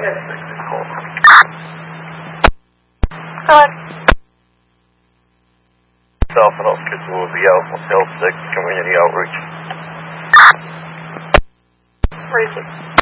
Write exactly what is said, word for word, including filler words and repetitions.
Hello. South and Hospital will be out on health six community outreach. Where is it?